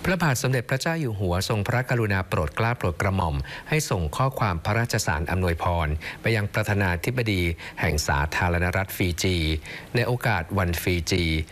พระบาทสมเด็จพระเจ้าอยู่หัวทรงพระกรุณาโปรดเกล้าโปรดกระหม่อมให้ส่งข้อความพระราชสารอำนวยพรไปยังประธานาธิบดีแห่งสาธารณรัฐฟิจีในโอกาสวันฟิจี